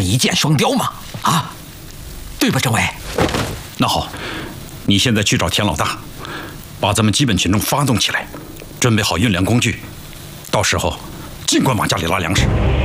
是一箭双雕嘛？啊，对吧，政委？ 那好，你现在去找田老大，把咱们基本群众发动起来，准备好运粮工具，到时候尽管往家里拉粮食。